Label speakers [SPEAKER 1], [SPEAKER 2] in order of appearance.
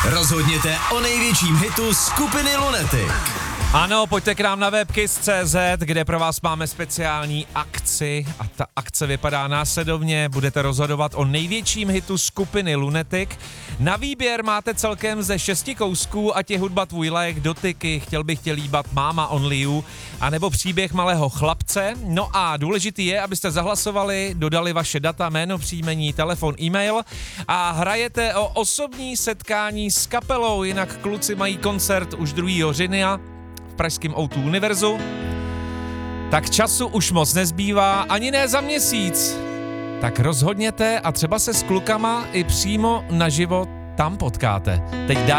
[SPEAKER 1] Rozhodněte o největším hitu skupiny Lunatic.
[SPEAKER 2] Ano, pojďte k nám na webkiss.cz, kde pro vás máme speciální akci a ta akce vypadá následovně. Budete rozhodovat o největším hitu skupiny Lunatic. Na výběr máte celkem ze 6 kousků, ať je hudba tvůj lék, dotyky, chtěl bych tě líbat, máma only you, anebo příběh malého chlapce. No a důležitý je, abyste zahlasovali, dodali vaše data, jméno, příjmení, telefon, e-mail a hrajete o osobní setkání s kapelou, jinak kluci mají koncert už 2. října pražském O2 Univerzu, tak času už moc nezbývá, ani ne za měsíc. Tak rozhodněte a třeba se s klukama i přímo naživo tam potkáte. Teď